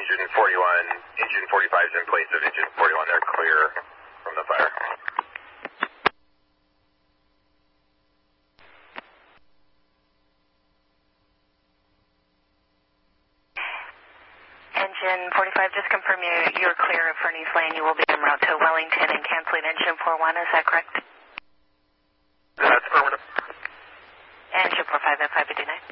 engine 41, engine 45 is in place of engine 41. They're clear from the fire. Engine 45, just confirm you're clear of Furnace Lane. You will be en route to Wellington and canceling engine 41, is that correct? That's affirmative. Engine 45 at 559.